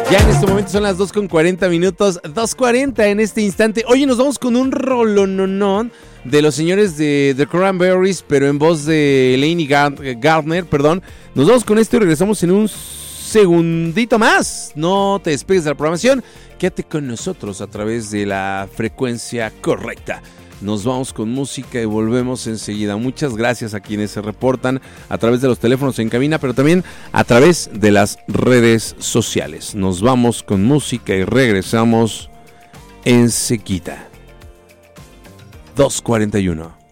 Ya en este momento son las 2:40 minutos, 2:40 en este instante. Oye, nos vamos con un rolononón de los señores de The Cranberries, pero en voz de Lainey Gardner, perdón. Nos vamos con esto y regresamos en un segundito más. No te despegues de la programación, quédate con nosotros a través de la frecuencia correcta. Nos vamos con música y volvemos enseguida. Muchas gracias a quienes se reportan a través de los teléfonos en cabina, pero también a través de las redes sociales. Nos vamos con música y regresamos enseguida. 2:41.